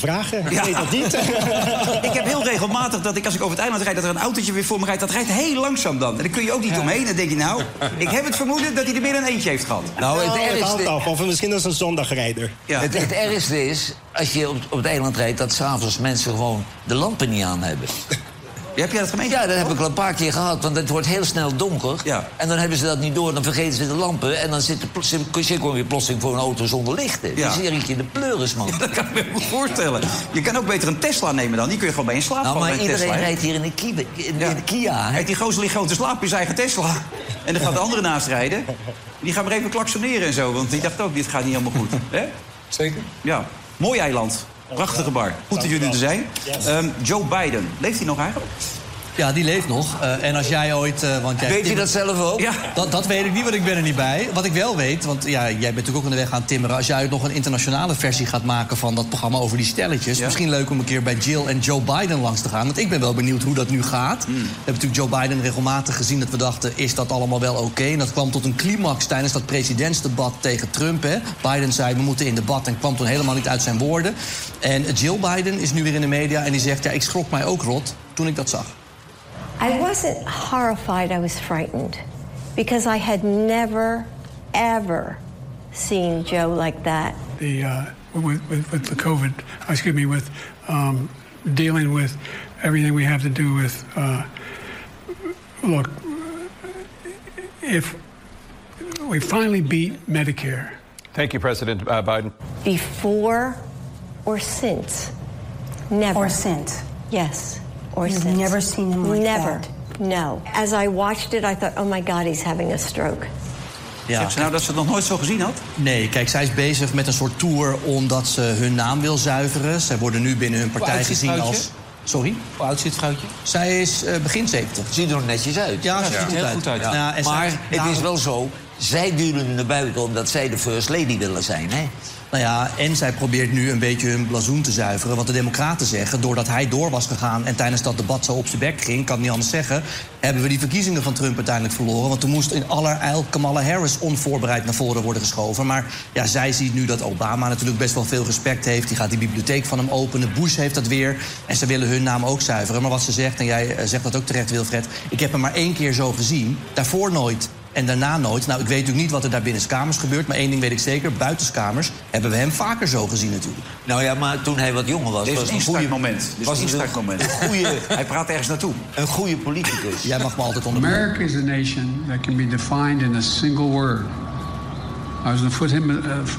vragen. Ik weet dat niet. Ik heb heel regelmatig dat als ik over het eiland rijd, dat er een autootje weer voor me rijdt. Dat rijdt heel langzaam dan. En dan kun je ook niet omheen. Dan denk je, nou, ik heb het vermoeden dat hij er meer dan eentje heeft gehad. Nou, het ergste... Of misschien als een zondagrijder. Ja. Het ergste is, als je op het eiland rijdt, dat s'avonds mensen gewoon de lampen niet aan hebben. Heb jij dat gemeend? Ja, dat heb ik al een paar keer gehad, want het wordt heel snel donker. Ja. En dan hebben ze dat niet door, dan vergeten ze de lampen. En dan zit je weer plotseling voor een auto zonder lichten. Ja. Die zie je de pleuris, man. Ja, dat kan ik me voorstellen. Je kan ook beter een Tesla nemen dan. Die kun je gewoon bij in slaap vallen. Maar iedereen Tesla, rijdt hier in de Kia. He? Die gozer ligt gewoon te slapen in zijn eigen Tesla. En dan gaat de andere naast rijden. Die gaan maar even klaksoneren en zo. Want die dacht ook, dit gaat niet helemaal goed. He? Zeker. Ja. Mooi eiland. Prachtige bar. Goed dat jullie er zijn. Joe Biden. Leeft hij nog eigenlijk? Ja, die leeft nog. En als jij ooit... weet je dat zelf ook? Ja. Dat weet ik niet, want ik ben er niet bij. Wat ik wel weet, want ja, jij bent natuurlijk ook aan de weg aan timmeren. Als jij nog een internationale versie gaat maken van dat programma over die stelletjes... misschien leuk om een keer bij Jill en Joe Biden langs te gaan. Want ik ben wel benieuwd hoe dat nu gaat. We hebben natuurlijk Joe Biden regelmatig gezien dat we dachten... is dat allemaal wel oké? En dat kwam tot een climax tijdens dat presidentsdebat tegen Trump. Hè? Biden zei, we moeten in debat en kwam toen helemaal niet uit zijn woorden. En Jill Biden is nu weer in de media en die zegt... ja, ik schrok mij ook rot toen ik dat zag. I wasn't horrified, I was frightened. Because I had never, ever seen Joe like that. With the COVID, with dealing with everything we have to do with, look, if we finally beat Medicare. Thank you, President Biden. Before or since? Never. Or since? Yes. Or You've since. never seen him like Never. that? No. As I watched it, I thought, oh my God, he's having a stroke. Ja, zegt ze nou dat ze het nog nooit zo gezien had? Nee, kijk, zij is bezig met een soort tour omdat ze hun naam wil zuiveren. Zij worden nu binnen hun partij gezien als... Sorry? Hoe oud zit het vrouwtje? Zij is begin 70. Ziet er nog netjes uit. Ja, ze ziet er heel goed uit. Ja. Ja, maar het is wel zo, zij duwen naar buiten omdat zij de first lady willen zijn, hè? Nou ja, en zij probeert nu een beetje hun blazoen te zuiveren. Want de Democraten zeggen, doordat hij door was gegaan... en tijdens dat debat zo op zijn bek ging, kan het niet anders zeggen... hebben we die verkiezingen van Trump uiteindelijk verloren. Want toen moest in allerijl Kamala Harris onvoorbereid naar voren worden geschoven. Maar ja, zij ziet nu dat Obama natuurlijk best wel veel respect heeft. Die gaat die bibliotheek van hem openen. Bush heeft dat weer. En ze willen hun naam ook zuiveren. Maar wat ze zegt, en jij zegt dat ook terecht, Wilfred... ik heb hem maar 1 keer zo gezien, daarvoor nooit... En daarna nooit. Nou, ik weet natuurlijk niet wat er daar binnenskamers gebeurt... maar 1 ding weet ik zeker, buitenskamers hebben we hem vaker zo gezien natuurlijk. Nou ja, maar toen hij wat jonger was... Dit is een goede moment. Hij praat ergens naartoe. Een goede politicus. Jij mag me altijd onder. America is a nation that can be defined in a single word. I was going to put him...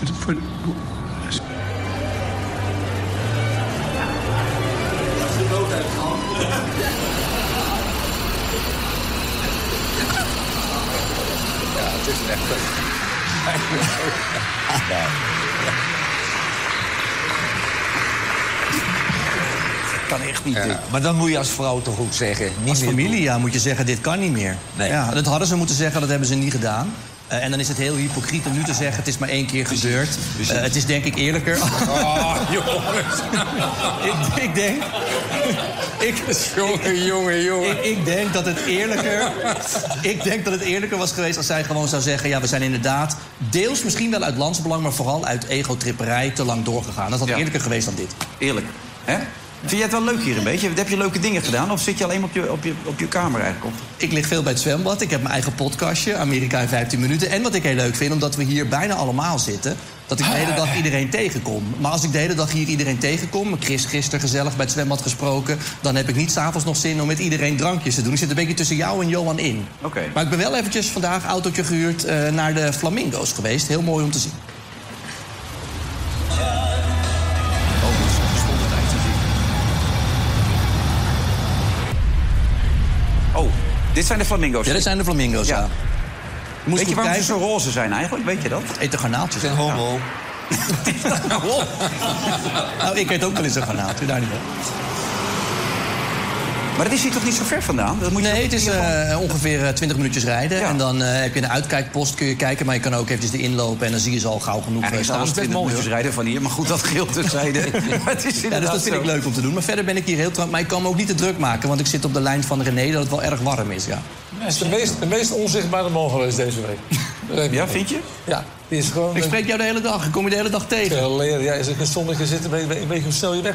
Het is echt kan echt niet. Ja. Maar dan moet je als vrouw toch ook zeggen... Niet als meer familie, ja, moet je zeggen, dit kan niet meer. Nee. Ja, dat hadden ze moeten zeggen, dat hebben ze niet gedaan. En dan is het heel hypocriet om nu te zeggen... het is maar 1 keer gebeurd. Het is denk ik eerlijker... Oh, jongens. ik denk... Jongen. Ik denk dat het eerlijker... ik denk dat het eerlijker was geweest als zij gewoon zou zeggen... ja, we zijn inderdaad deels misschien wel uit landsbelang... maar vooral uit egotripperij te lang doorgegaan. Dat had eerlijker geweest dan dit. Eerlijk, hè? Vind jij het wel leuk hier een beetje? Heb je leuke dingen gedaan? Of zit je alleen op je kamer eigenlijk? Ik lig veel bij het zwembad. Ik heb mijn eigen podcastje, Amerika in 15 minuten. En wat ik heel leuk vind, omdat we hier bijna allemaal zitten... dat ik de hele dag iedereen tegenkom. Maar als ik de hele dag hier iedereen tegenkom... Chris gisteren gezellig bij het zwembad gesproken... dan heb ik niet 's avonds nog zin om met iedereen drankjes te doen. Ik zit een beetje tussen jou en Johan in. Okay. Maar ik ben wel eventjes vandaag autootje gehuurd naar de Flamingo's geweest. Heel mooi om te zien. Oh, dit zijn de flamingo's. Ja, dit zijn de flamingo's, ja. Weet je waarom ze zo roze zijn eigenlijk? Weet je dat? Eten garnaaltjes. En homo. Nou, ik eet ook wel eens een garnaaltje, daar niet op. Maar dat is hier toch niet zo ver vandaan? Dat moet je het is ongeveer 20 minuutjes rijden. Ja. En dan heb je een uitkijkpost, kun je kijken... maar je kan ook eventjes de inlopen en dan zie je ze al gauw genoeg staan. Het is best mooi rijden van hier, maar goed, dat geldt terzijde. Het is dus dat vind ik leuk om te doen. Maar verder ben ik hier heel trouw. Maar ik kan me ook niet te druk maken, want ik zit op de lijn van René... dat het wel erg warm is, ja. Het is de meest onzichtbare man geweest deze week. Ja, vind je? Ja. Die is gewoon, ik spreek jou de hele dag, ik kom je de hele dag tegen. Ja, als ik in het zonnetje zit, weet ik hoe snel je weg